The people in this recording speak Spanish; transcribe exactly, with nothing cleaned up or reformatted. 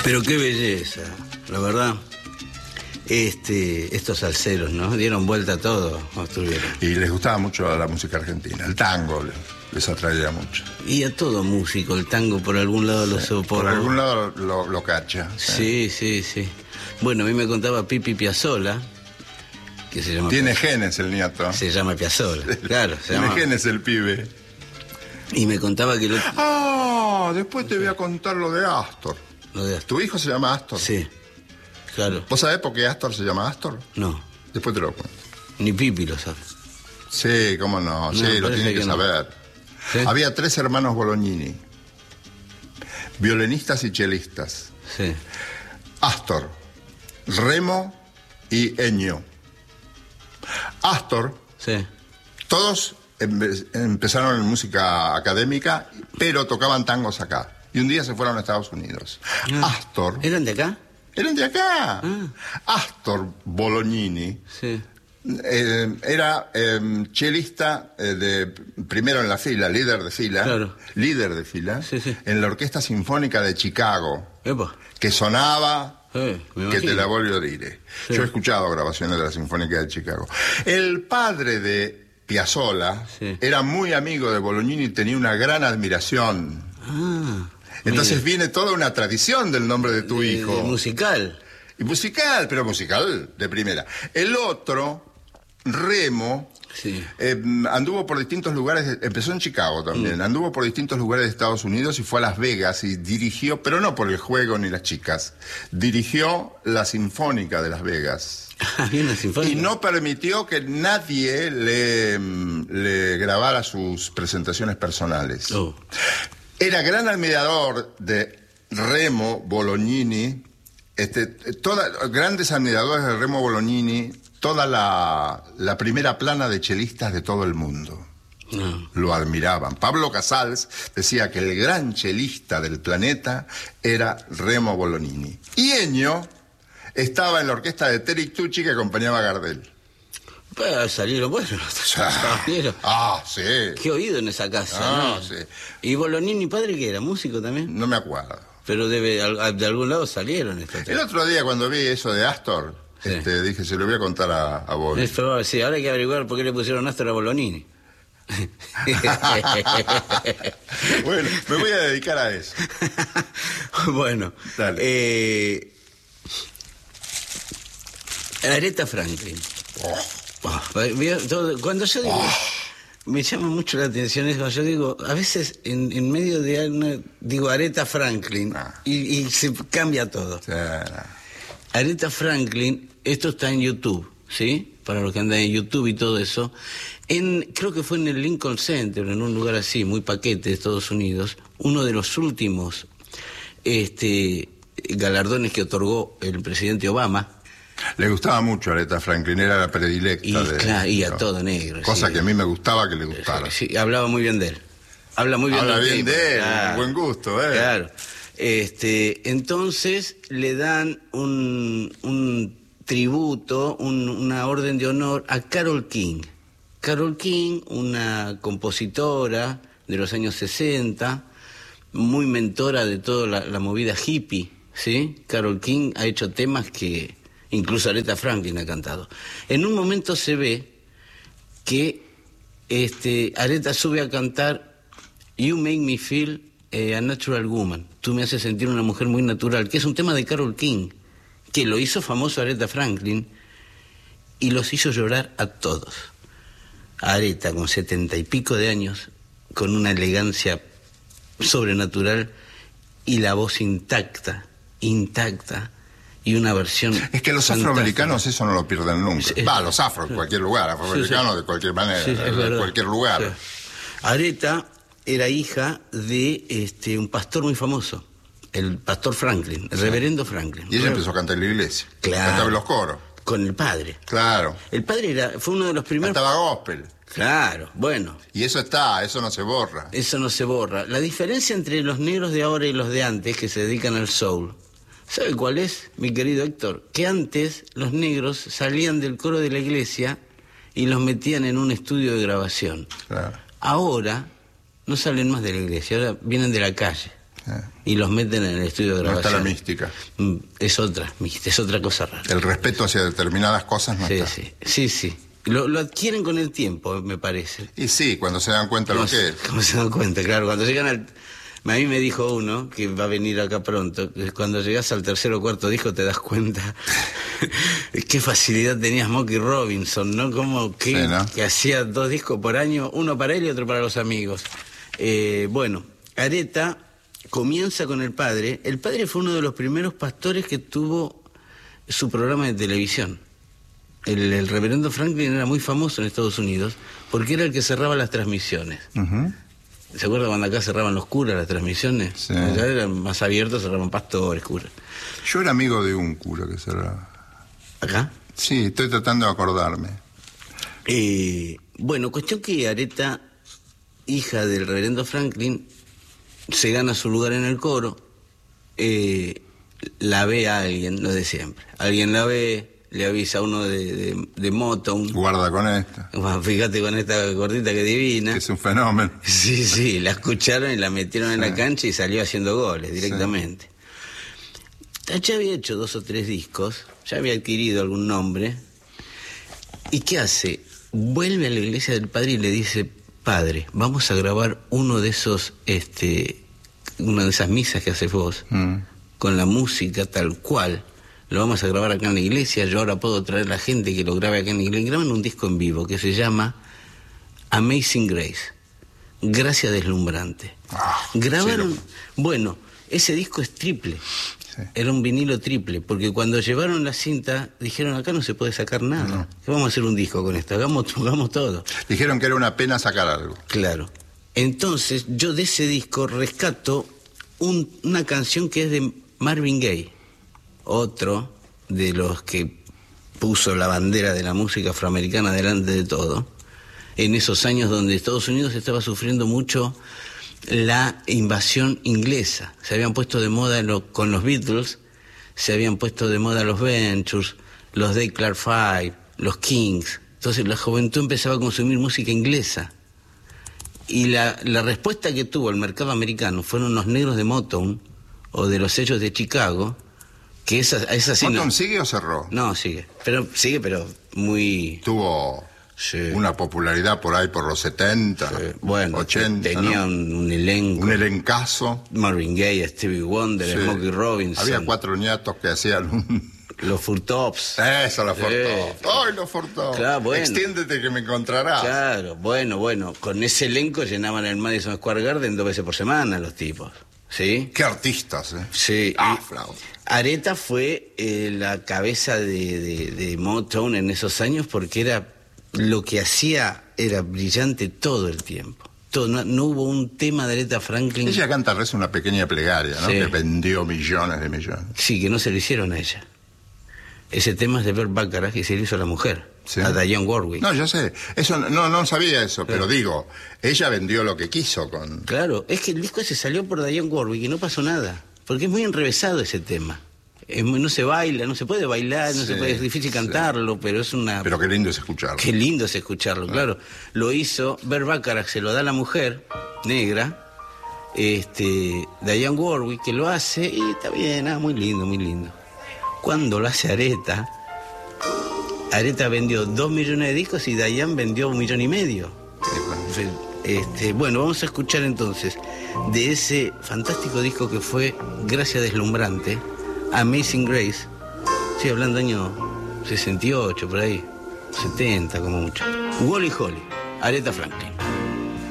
Pero qué belleza, la verdad. Este, estos salseros, ¿no? Dieron vuelta a todo, estuvieron. Y les gustaba mucho la música argentina, el tango les, les atraía mucho. Y a todo músico, el tango por algún lado sí, lo soporta. Por algún lado lo, lo cacha. Sí, sí, sí. Bueno, a mí me contaba Pipi Piazzolla, que se llama... Tiene genes el nieto. Se llama Piazzolla, claro. Se Tiene llama... genes el pibe. Y me contaba que... Lo... Ah, después te voy a contar lo de Astor. Lo de Astor. ¿Tu hijo se llama Astor? Sí. Claro. ¿Vos sabés por qué Astor se llama Astor? No. Después te lo cuento. Ni Pipi lo sabe. Sí, cómo no, no sí, lo tiene que, que no. saber. ¿Sí? Había tres hermanos Bolognini, violinistas y chelistas. Sí. Astor, Remo y Ennio. Astor, sí. Todos empe empezaron en música académica, pero tocaban tangos acá. Y un día se fueron a Estados Unidos. Ah, Astor... ¿Eran de acá? Eran de acá. Ah. Astor Bolognini sí. eh, era eh, chelista eh, de primero en la fila, líder de fila, claro. líder de fila, sí, sí. en la Orquesta Sinfónica de Chicago, Epa. que sonaba, eh, que te la voglio a dire. Sí. Yo he escuchado grabaciones de la Sinfónica de Chicago. El padre de Piazzolla sí. era muy amigo de Bolognini y tenía una gran admiración. Ah. Entonces Mire. viene toda una tradición del nombre de tu de, hijo. De musical. Y musical, pero musical de primera. El otro, Remo, sí. eh, anduvo por distintos lugares, empezó en Chicago también, mm. anduvo por distintos lugares de Estados Unidos y fue a Las Vegas y dirigió, pero no por el juego ni las chicas, dirigió la Sinfónica de Las Vegas. Una sinfónica. Y no permitió que nadie le, le grabara sus presentaciones personales. Oh. Era gran admirador de Remo Bolognini, este, toda, grandes admiradores de Remo Bolognini, toda la, la primera plana de chelistas de todo el mundo. No. Lo admiraban. Pablo Casals decía que el gran chelista del planeta era Remo Bolognini. Y Ennio estaba en la orquesta de Terry Tucci que acompañaba a Gardel. Pues salieron buenos. Ah, ah, sí. Qué oído en esa casa. Ah, ¿no? sí. ¿Y Bolognini padre qué era? ¿Músico también? No me acuerdo. Pero debe, de algún lado salieron estos. El otro día cuando vi eso de Astor, sí. este, dije, se lo voy a contar a, a Bolo. Es probable, sí. Ahora hay que averiguar por qué le pusieron Astor a Bolognini. Bueno, me voy a dedicar a eso. Bueno. Dale. Eh, Aretha Franklin. Oh. Cuando yo digo, oh. me llama mucho la atención eso, yo digo, a veces en, en medio de una, digo Aretha Franklin ah. y, y se cambia todo. Sí. Aretha Franklin, esto está en YouTube, ¿sí? Para los que andan en YouTube y todo eso. En, creo que fue en el Lincoln Center, en un lugar así, muy paquete de Estados Unidos, uno de los últimos este, galardones que otorgó el presidente Obama. Le gustaba mucho a Aretha Franklin, era la predilecta. Y, de, claro, y a todo negro. Cosa sí. que a mí me gustaba que le gustara. Sí, hablaba muy bien de él. Habla muy bien, Habla de, bien de él, claro. buen gusto, ¿eh? Claro. Este, entonces le dan un, un tributo, un, una orden de honor a Carole King. Carole King, una compositora de los años sesenta, muy mentora de toda la, la movida hippie, ¿sí? Carole King ha hecho temas que incluso Aretha Franklin ha cantado. En un momento se ve que este, Aretha sube a cantar You Make Me Feel eh, a Natural Woman. Tú me haces sentir una mujer muy natural, que es un tema de Carole King, que lo hizo famoso Aretha Franklin y los hizo llorar a todos. Aretha, con setenta y pico de años, con una elegancia sobrenatural y la voz intacta, intacta, y una versión. Es que los fantástica. Afroamericanos eso no lo pierden nunca. Es, Va, los afros, en cualquier lugar, afroamericanos sí, sí. de cualquier manera, sí, de cualquier lugar. Sí. Aretha era hija de este, un pastor muy famoso, el pastor Franklin, el sí. reverendo Franklin. Y ella empezó a cantar en la iglesia. Claro. Cantaba en los coros. Con el padre. Claro. El padre era, fue uno de los primeros. Cantaba gospel. Claro, bueno. Y eso está, eso no se borra. Eso no se borra. La diferencia entre los negros de ahora y los de antes, que se dedican al soul, ¿sabe cuál es, mi querido Héctor? Que antes los negros salían del coro de la iglesia y los metían en un estudio de grabación. Claro. Ahora no salen más de la iglesia, ahora vienen de la calle. Sí. Y los meten en el estudio de grabación. No está la mística. Es otra, es otra cosa rara. El respeto hacia determinadas cosas no sí, está. Sí, sí, sí. Lo, lo adquieren con el tiempo, me parece. Y sí, cuando se dan cuenta de lo que es. Cuando se dan cuenta, claro. Cuando llegan al... A mí me dijo uno, que va a venir acá pronto, que cuando llegas al tercer o cuarto disco te das cuenta qué facilidad tenía Smokey Robinson, ¿no? Como que, sí, ¿no? que hacía dos discos por año, uno para él y otro para los amigos. Eh, bueno, Aretha comienza con el padre. El padre fue uno de los primeros pastores que tuvo su programa de televisión. El, el reverendo Franklin era muy famoso en Estados Unidos porque era el que cerraba las transmisiones. Uh-huh. ¿Se acuerda cuando acá cerraban los curas las transmisiones? Sí. Allá eran más abiertos, cerraban pastores, curas. Yo era amigo de un cura que cerraba. ¿Acá? Sí, estoy tratando de acordarme. Eh, bueno, cuestión que Aretha, hija del reverendo Franklin, se gana su lugar en el coro, eh, la ve a alguien, lo de siempre. Alguien la ve, le avisa a uno de, de, de Motown. Guarda con esta. Bueno, fíjate con esta gordita que divina. Que es un fenómeno. Sí, sí, la escucharon y la metieron sí. en la cancha y salió haciendo goles directamente. Sí. Ya había hecho dos o tres discos, ya había adquirido algún nombre. ¿Y qué hace? Vuelve a la iglesia del padre y le dice: padre, vamos a grabar uno de esos, este, una de esas misas que haces vos, mm. con la música tal cual. Lo vamos a grabar acá en la iglesia. Yo ahora puedo traer a la gente que lo grabe acá en la iglesia. Graban un disco en vivo que se llama Amazing Grace, Gracia Deslumbrante. Ah, Grabaron, sí, lo... bueno, ese disco es triple. Sí. Era un vinilo triple, porque cuando llevaron la cinta dijeron: acá no se puede sacar nada. No. ¿Qué vamos a hacer un disco con esto? Hagamos, hagamos todo. Dijeron que era una pena sacar algo. Claro. Entonces yo de ese disco rescato un, una canción que es de Marvin Gaye, otro de los que puso la bandera de la música afroamericana delante de todo, en esos años donde Estados Unidos estaba sufriendo mucho la invasión inglesa. Se habían puesto de moda lo, con los Beatles, se habían puesto de moda los Ventures, los Day Clark Five, los Kings. Entonces la juventud empezaba a consumir música inglesa. Y la, la respuesta que tuvo el mercado americano fueron los negros de Motown o de los sellos de Chicago, que esa, esa sí ¿Motown no, sigue o cerró? No, sigue. Pero sigue, pero muy... Tuvo sí. una popularidad por ahí por los setenta, sí. bueno, ochenta. Tenía ¿no? un, un elenco. Un elencazo. Marvin Gaye, Stevie Wonder, sí. Smokey Robinson. Había cuatro ñatos que hacían un... Los Furtops. Eso, los Furtops. ¡Ay, los Furtops! Claro, bueno. Extiéndete que me encontrarás. Claro, bueno, bueno. Con ese elenco llenaban el Madison Square Garden dos veces por semana los tipos. ¿Sí? Qué artistas, ¿eh? Sí. Ah, Aretha fue eh, la cabeza de, de, de Motown en esos años porque era lo que hacía era brillante todo el tiempo. Todo, no, no hubo un tema de Aretha Franklin. Ella canta reza una pequeña plegaria, ¿no? Sí. Que vendió millones de millones. Sí, que no se lo hicieron a ella. Ese tema es de Burt Bacharach y se lo hizo a la mujer, ¿sí? A Dionne Warwick. No, yo sé. Eso no, no sabía eso, claro. Pero digo, ella vendió lo que quiso con... Claro, es que el disco ese salió por Dionne Warwick y no pasó nada. Porque es muy enrevesado ese tema. Es muy, no se baila, no se puede bailar, no sí, se puede, es difícil cantarlo, sí. Pero es una... Pero qué lindo es escucharlo. Qué lindo es escucharlo, ah. claro. Lo hizo, Burt Bacharach se lo da a la mujer negra, este, Dionne Warwick que lo hace y está bien, ah, muy lindo, muy lindo. Cuando lo hace Aretha, Aretha vendió dos millones de discos y Dionne vendió un millón y medio. Este, bueno, vamos a escuchar entonces de ese fantástico disco que fue Gracia Deslumbrante, Amazing Grace. Estoy hablando año sesenta y ocho, por ahí, setenta como mucho. Wally Holly, Aretha Franklin.